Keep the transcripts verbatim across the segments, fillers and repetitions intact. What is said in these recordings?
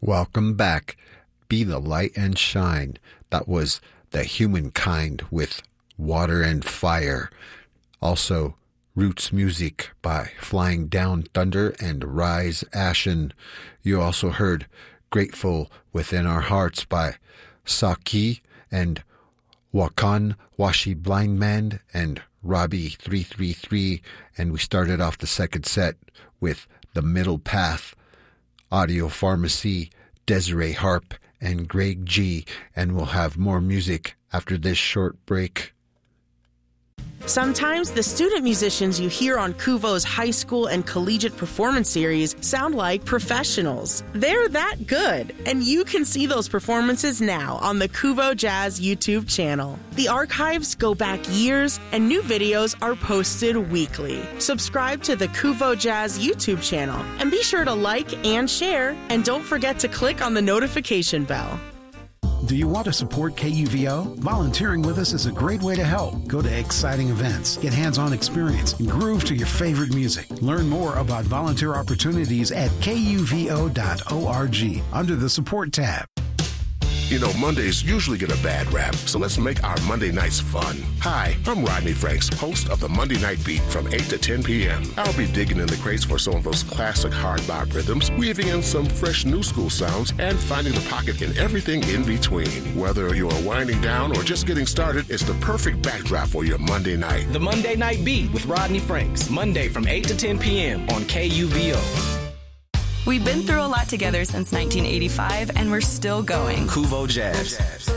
Welcome back. Be the light and shine. That was The Humankind with Water and Fire. Also, Roots Music by Flying Down Thunder and Rise Ashen. You also heard Grateful Within Our Hearts by Saki and Wakan Washi Blind Man and Robbie three three three. And we started off the second set with The Middle Path, Audio Pharmacy, Desiree Harp, and Greg G. And we'll have more music after this short break. Sometimes the student musicians you hear on Kuvo's high school and collegiate performance series sound like professionals. They're that good, and you can see those performances now on the Kuvo Jazz YouTube channel. The archives go back years, and new videos are posted weekly. Subscribe to the Kuvo Jazz YouTube channel, and be sure to like and share, and don't forget to click on the notification bell. Do you want to support K U V O? Volunteering with us is a great way to help. Go to exciting events, get hands-on experience, and groove to your favorite music. Learn more about volunteer opportunities at K U V O dot org under the Support tab. You know, Mondays usually get a bad rap, so let's make our Monday nights fun. Hi, I'm Rodney Franks, host of the Monday Night Beat from eight to ten p.m. I'll be digging in the crates for some of those classic hard bop rhythms, weaving in some fresh new school sounds, and finding the pocket in everything in between. Whether you're winding down or just getting started, it's the perfect backdrop for your Monday night. The Monday Night Beat with Rodney Franks, Monday from eight to ten p.m. on K U V O. We've been through a lot together since nineteen eighty-five, and we're still going. Kuvo Jazz.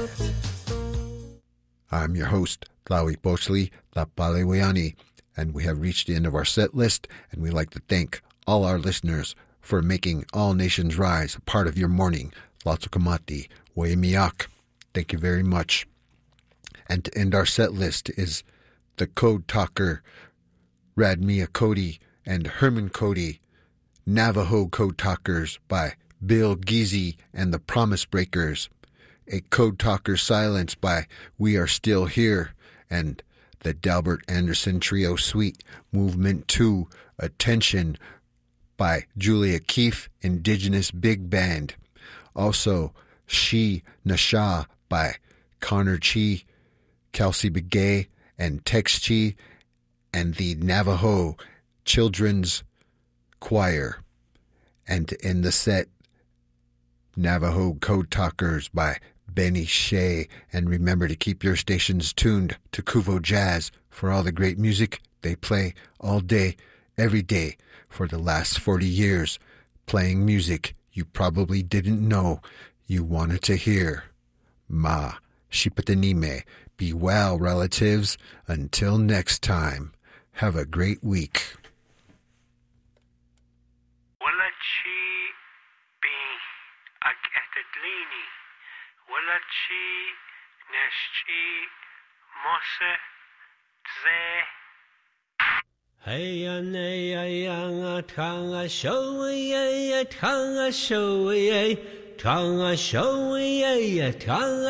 I'm your host, Tlawi Bochley Lapalewayani, and we have reached the end of our set list, and we'd like to thank all our listeners for making All Nations Rise a part of your morning. Latsukamati, Waimiak. Thank you very much. And to end our set list is the Code Talker, Radmia Cody and Herman Cody, Navajo Code Talkers by Bill Geezy and the Promise Breakers, a Code Talker Silence by We Are Still Here, and the Delbert Anderson Trio Suite, Movement two, Attention by Julia Keefe, Indigenous Big Band. Also, She Nasha by Connor Chi, Kelsey Begay, and Tex Chi, and the Navajo Children's Choir. And to end the set, Navajo Code Talkers by Benny Shea. And remember to keep your stations tuned to Kuvo Jazz for all the great music they play all day, every day, for the last forty years, playing music you probably didn't know you wanted to hear. Ma Shipatanime. Be well, relatives. Until next time, have a great week. Walachi bin akatlini, walachi neschi mose ze. Hey ya ne ya ya tanga show ya ya tanga show ya tanga show ya ya tanga